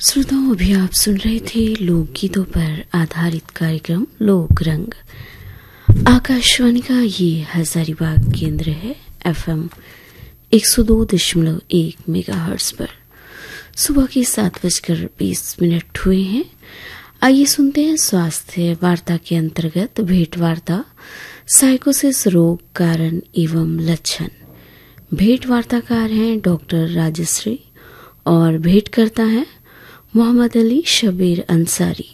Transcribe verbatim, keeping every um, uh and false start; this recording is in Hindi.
श्रोताओं, अभी आप सुन रहे थे लोकगीतों पर आधारित कार्यक्रम लोक रंग। आकाशवाणी का ये हजारीबाग केंद्र है, एफएम एक सौ दो दशमलव एक मेगाहर्ट्ज पर। सुबह के सात बजकर बीस मिनट हुए हैं। आइए सुनते हैं स्वास्थ्य वार्ता के अंतर्गत भेंट वार्ता साइकोसिस रोग कारण एवं लक्षण। भेंट वार्ताकार हैं डॉक्टर राजश्री और भेंट करता है मोहम्मद अली शबीर अंसारी।